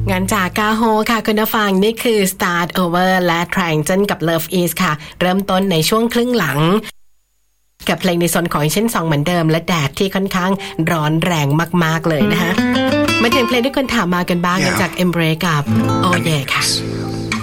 งานจากกาโฮค่ะคุณผู้ฟังนี่คือ Start Over และ Triangle กับ Love Is ค่ะเริ่มต้นในช่วงครึ่งหลังกับเพลงในโซนของเช่น2เหมือนเดิมและแดดที่ค่อนข้างร้อนแรงมากๆเลยนะคะมาถึงเพลงที่คนถามมากันบ้างกันจาก Embrace กับ Oh Yeah ค่ะ